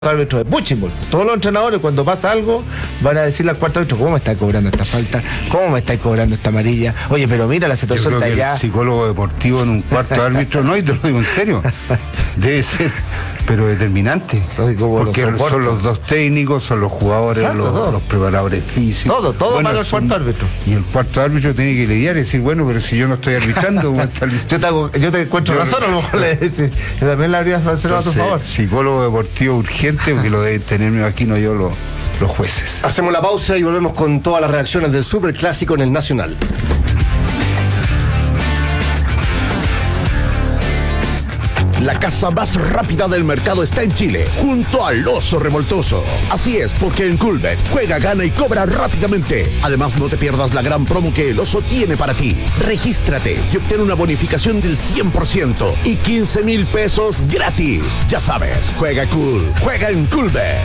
árbitro de punching. Todos los entrenadores cuando pasa algo van a decirle al cuarto árbitro: ¿cómo me está cobrando esta falta? ¿Cómo me está cobrando esta amarilla? Oye, pero mira la situación de allá. El psicólogo deportivo en un cuarto árbitro, no, y te lo digo en serio, debe ser, pero determinante, porque son los dos técnicos, son los jugadores, los preparadores físicos, todo bueno, para el cuarto árbitro, y el cuarto árbitro tiene que lidiar y decir: bueno, pero si yo no estoy arbitrando, yo te encuentro razón, a lo mejor le decís, yo también le habría hacerlo a tu favor. Psicólogo deportivo urgente, porque lo deben tener, me imagino yo, los jueces. Hacemos la pausa y volvemos con todas las reacciones del Superclásico en el Nacional. La casa más rápida del mercado está en Chile, junto al Oso Revoltoso. Así es, porque en Coolbet juega, gana y cobra rápidamente. Además, no te pierdas la gran promo que el Oso tiene para ti. Regístrate y obtén una bonificación del 100% y 15,000 pesos gratis. Ya sabes, juega cool, juega en Coolbet.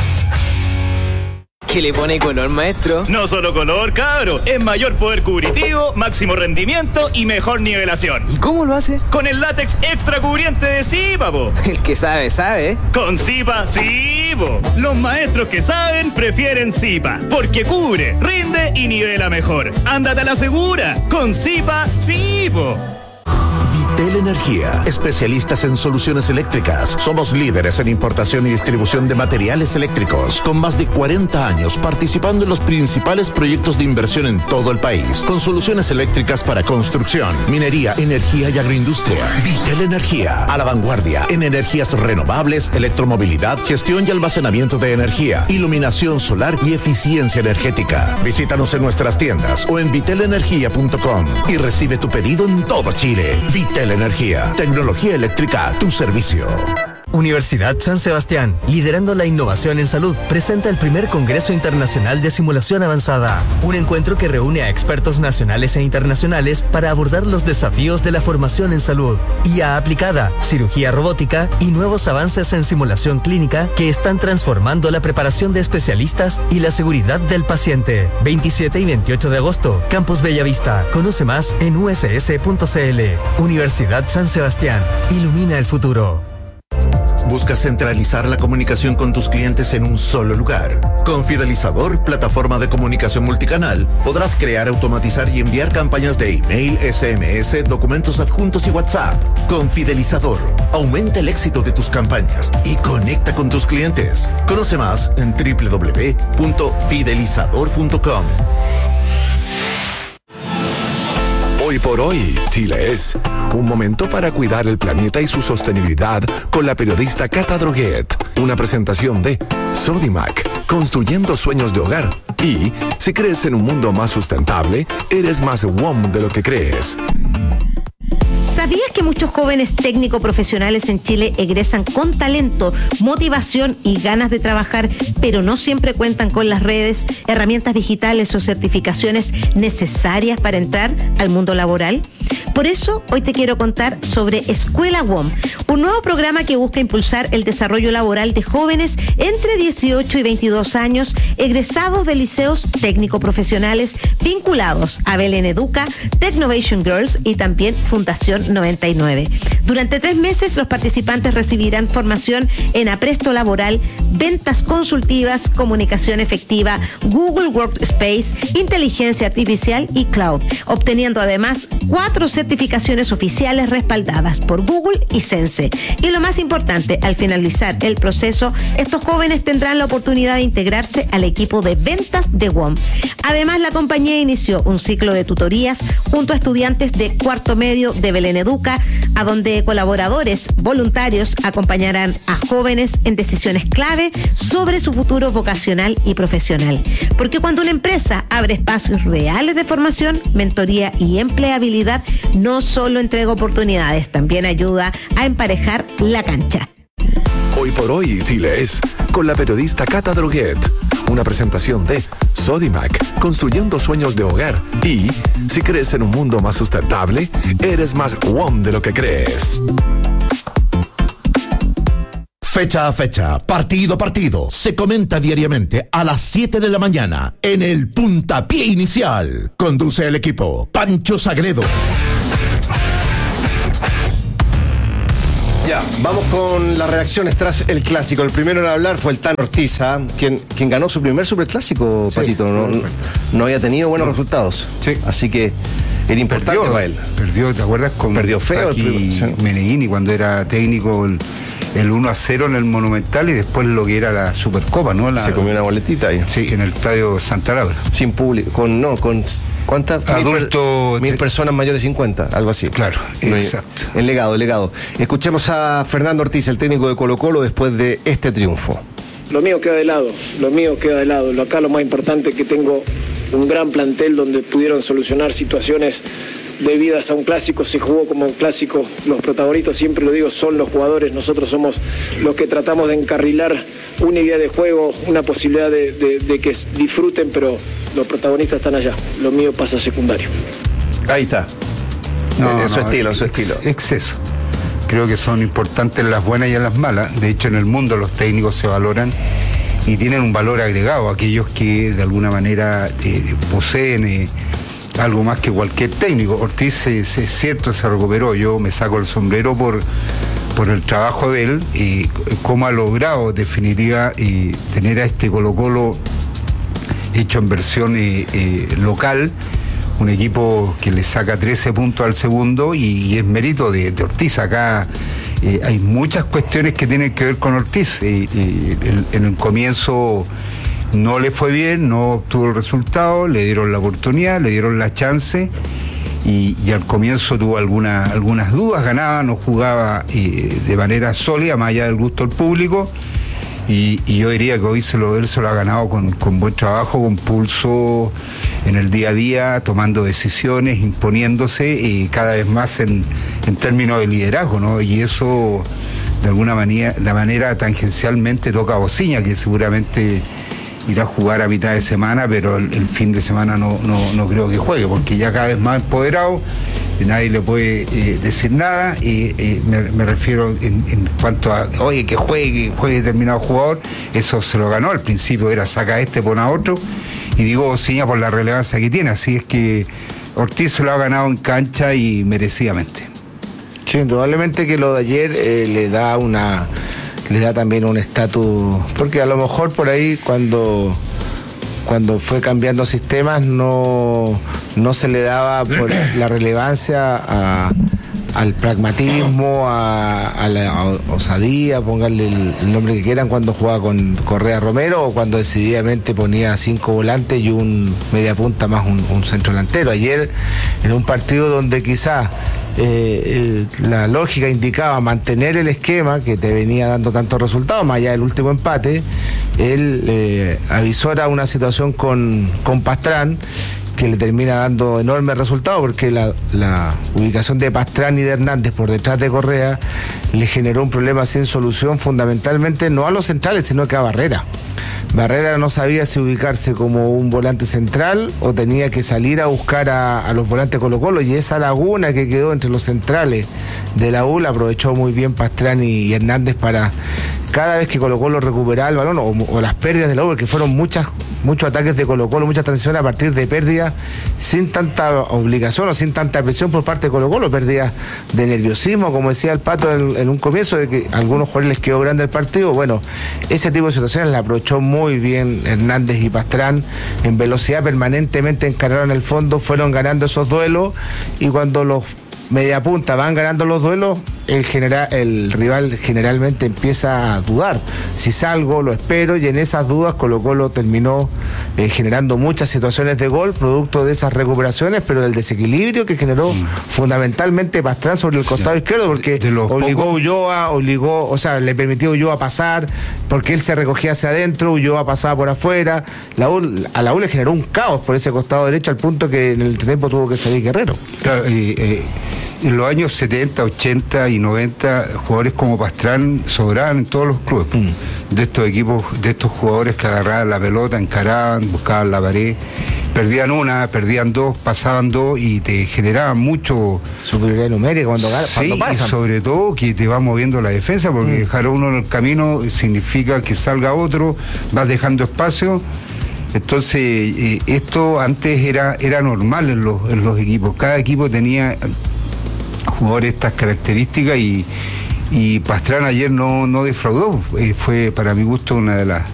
¿Qué le pone color, maestro? No solo color, cabro. Es mayor poder cubritivo, máximo rendimiento y mejor nivelación. ¿Y cómo lo hace? Con el látex extra cubriente de Zipa, po. El que sabe, sabe. Con Zipa, sí, po. Los maestros que saben prefieren Zipa, porque cubre, rinde y nivela mejor. Ándate a la segura. Con Zipa, sí, po. Vitel Energía, especialistas en soluciones eléctricas. Somos líderes en importación y distribución de materiales eléctricos, con más de 40 años participando en los principales proyectos de inversión en todo el país, con soluciones eléctricas para construcción, minería, energía y agroindustria. Vitel Energía, a la vanguardia en energías renovables, electromovilidad, gestión y almacenamiento de energía, iluminación solar y eficiencia energética. Visítanos en nuestras tiendas o en vitelenergia.com y recibe tu pedido en todo Chile. Vitel Energía, tecnología eléctrica a tu servicio. Universidad San Sebastián, liderando la innovación en salud, presenta el primer Congreso Internacional de Simulación Avanzada, un encuentro que reúne a expertos nacionales e internacionales para abordar los desafíos de la formación en salud, IA aplicada, cirugía robótica y nuevos avances en simulación clínica que están transformando la preparación de especialistas y la seguridad del paciente. 27 y 28 de agosto, Campus Bellavista. Conoce más en uss.cl. Universidad San Sebastián, ilumina el futuro. ¿Buscas centralizar la comunicación con tus clientes en un solo lugar? Con Fidelizador, plataforma de comunicación multicanal, podrás crear, automatizar y enviar campañas de email, SMS, documentos adjuntos y WhatsApp. Con Fidelizador, aumenta el éxito de tus campañas y conecta con tus clientes. Conoce más en www.fidelizador.com. Hoy por hoy, Chile es un momento para cuidar el planeta y su sostenibilidad con la periodista Cata Droguet. Una presentación de Sodimac, construyendo sueños de hogar. Y si crees en un mundo más sustentable, eres más WOM de lo que crees. ¿Sabías que muchos jóvenes técnico profesionales en Chile egresan con talento, motivación y ganas de trabajar, pero no siempre cuentan con las redes, herramientas digitales o certificaciones necesarias para entrar al mundo laboral? Por eso, hoy te quiero contar sobre Escuela WOM, un nuevo programa que busca impulsar el desarrollo laboral de jóvenes entre 18 y 22 años, egresados de liceos técnico-profesionales vinculados a Belén Educa, Technovation Girls y también Fundación 99. Durante 3 meses, los participantes recibirán formación en apresto laboral, ventas consultivas, comunicación efectiva, Google Workspace, inteligencia artificial y cloud, obteniendo además 4 certificaciones oficiales respaldadas por Google y Sense. Y lo más importante, al finalizar el proceso, estos jóvenes tendrán la oportunidad de integrarse al equipo de ventas de WOM. Además, la compañía inició un ciclo de tutorías junto a estudiantes de cuarto medio de Belén Educa, a donde colaboradores voluntarios acompañarán a jóvenes en decisiones clave sobre su futuro vocacional y profesional. Porque cuando una empresa abre espacios reales de formación, mentoría y empleabilidad, no solo entrega oportunidades, también ayuda a emparejar la cancha. Hoy por hoy, Chile es con la periodista Cata Droguet. Una presentación de Sodimac, construyendo sueños de hogar. Y si crees en un mundo más sustentable, eres más WOM de lo que crees. Fecha a fecha, partido a partido, se comenta diariamente a las 7 de la mañana en el Puntapié Inicial. Conduce el equipo Pancho Sagredo. Ya, vamos con las reacciones tras el clásico. El primero en hablar fue el Tano Ortiz, quien ganó su primer superclásico, sí, Patito. No había tenido buenos resultados. Sí. Así que era importante para él. Perdió, ¿te acuerdas? Perdió feo Meneghini cuando era técnico el 1-0 en el Monumental y después lo que era la Supercopa, ¿no? Se comió una boletita ahí. Sí, en el estadio Santa Laura. Sin público, con ¿cuántas? Adultos. 1000 personas mayores de 50, algo así. Claro, exacto. El legado. Escuchemos a Fernando Ortiz, el técnico de Colo-Colo, después de este triunfo. Lo mío queda de lado. Acá lo más importante es que tengo un gran plantel donde pudieron solucionar situaciones debidas a un clásico. Se jugó como un clásico. Los protagonistas, siempre lo digo, son los jugadores. Nosotros somos los que tratamos de encarrilar una idea de juego, una posibilidad de que disfruten, pero los protagonistas están allá. Lo mío pasa a secundario. Ahí está. Su estilo. Exceso. Creo que son importantes en las buenas y en las malas. De hecho, en el mundo los técnicos se valoran y tienen un valor agregado. Aquellos que de alguna manera poseen algo más que cualquier técnico. Ortiz, es cierto, se recuperó. Yo me saco el sombrero por el trabajo de él y cómo ha logrado, en definitiva, tener a este Colo-Colo hecho en versión local, un equipo que le saca 13 puntos al segundo y es mérito de Ortiz. Acá hay muchas cuestiones que tienen que ver con Ortiz. En el comienzo no le fue bien, no obtuvo el resultado, le dieron la oportunidad, le dieron la chance y al comienzo tuvo algunas dudas, ganaba, no jugaba de manera sólida, más allá del gusto del público. Y yo diría que hoy él se lo ha ganado con buen trabajo, con pulso en el día a día, tomando decisiones, imponiéndose y cada vez más en términos de liderazgo, ¿no? Y eso de alguna manera tangencialmente toca a Bociña, que seguramente irá a jugar a mitad de semana, pero el fin de semana no creo que juegue, porque ya cada vez más empoderado, nadie le puede decir nada, y me refiero en cuanto a, oye, que juegue determinado jugador, eso se lo ganó. Al principio era saca pon a otro, y digo Bociña por la relevancia que tiene, así es que Ortiz se lo ha ganado en cancha y merecidamente. Sí, indudablemente que lo de ayer le da también un estatus, porque a lo mejor por ahí cuando fue cambiando sistemas no se le daba por la relevancia al pragmatismo, a la osadía, pónganle el nombre que quieran, cuando jugaba con Correa Romero o cuando decididamente ponía 5 volantes y un media punta más un centro delantero. Ayer en un partido donde quizás la lógica indicaba mantener el esquema que te venía dando tantos resultados, más allá del último empate, él avisora una situación con Pastrán que le termina dando enormes resultados, porque la ubicación de Pastrán y de Hernández por detrás de Correa le generó un problema sin solución, fundamentalmente no a los centrales, sino que a Barrera. Barrera no sabía si ubicarse como un volante central o tenía que salir a buscar a los volantes Colo-Colo, y esa laguna que quedó entre los centrales de la U la aprovechó muy bien Pastrán y Hernández para cada vez que Colo-Colo recuperaba el balón o las pérdidas de la U, porque fueron muchos ataques de Colo-Colo, muchas transiciones a partir de pérdidas sin tanta obligación o sin tanta presión por parte de Colo-Colo, pérdidas de nerviosismo, como decía el Pato en un comienzo, de que a algunos jugadores les quedó grande el partido. Bueno, ese tipo de situaciones la aprovechó muy bien Hernández y Pastrán, en velocidad permanentemente encararon el fondo, fueron ganando esos duelos, y cuando los mediapunta van ganando los duelos, el rival generalmente empieza a dudar. Si salgo, lo espero, y en esas dudas Colo-Colo terminó generando muchas situaciones de gol, producto de esas recuperaciones, pero del desequilibrio que generó fundamentalmente Pastrán sobre el costado izquierdo, porque obligó a Ulloa, le permitió a Ulloa pasar, porque él se recogía hacia adentro, Ulloa pasaba por afuera, a la U le generó un caos por ese costado derecho, al punto que en el tiempo tuvo que salir Guerrero. Claro, en los años 70, 80 y 90, jugadores como Pastrán sobraban en todos los clubes. De estos equipos, de estos jugadores que agarraban la pelota, encaraban, buscaban la pared, perdían una, perdían dos, pasaban dos y te generaban mucho superioridad numérica cuando pasan. Sobre todo que te va moviendo la defensa, porque dejar a uno en el camino significa que salga otro, vas dejando espacio. Entonces, esto antes era normal en los equipos. Cada equipo tenía jugadores de estas características y Y Pastrana ayer no defraudó, fue para mi gusto una de las